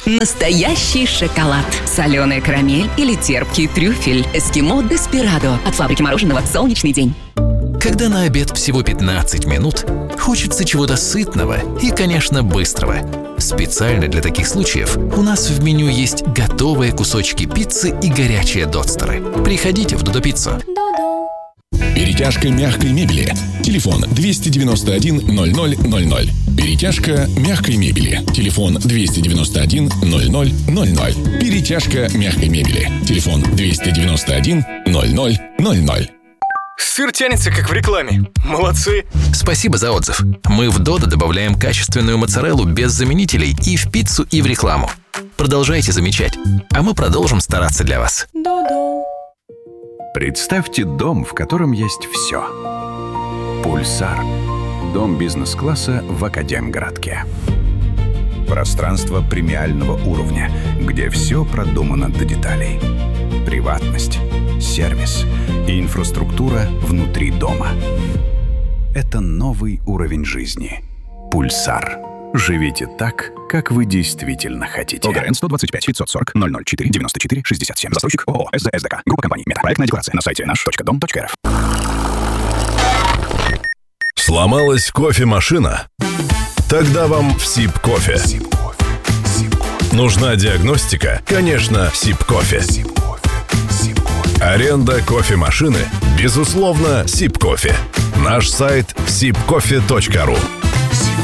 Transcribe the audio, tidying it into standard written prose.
Настоящий шоколад, соленая карамель или терпкий трюфель. Эскимо Деспирадо от фабрики мороженого «Солнечный день». Когда на обед всего 15 минут, хочется чего-то сытного и, конечно, быстрого. Специально для таких случаев у нас в меню есть готовые кусочки пиццы и горячие додстеры. Приходите в Додо Пиццу. Перетяжка мягкой мебели. Телефон 291 0000. Перетяжка мягкой мебели. Телефон 291 0000. Перетяжка мягкой мебели. Телефон 291 0000. Сыр тянется, как в рекламе. Молодцы. Спасибо за отзыв. Мы в Додо добавляем качественную моцареллу без заменителей и в пиццу, и в рекламу. Продолжайте замечать, а мы продолжим стараться для вас. Додо. Представьте дом, в котором есть все. Пульсар. Дом бизнес-класса в Академгородке. Пространство премиального уровня, где все продумано до деталей. Приватность, сервис и инфраструктура внутри дома. Это новый уровень жизни. Пульсар. Живите так, как вы действительно хотите. ОГРН 125 540 004 94 67. Застройщик ООО СДСДК. Группа компаний «Мета». Проектная декларация на сайте наш.дом.рф. Сломалась кофемашина? Тогда вам в Сибкофе. Нужна диагностика? Конечно, Сибкофе. Аренда кофемашины? Безусловно, Сибкофе. Наш сайт sibcofe.ru.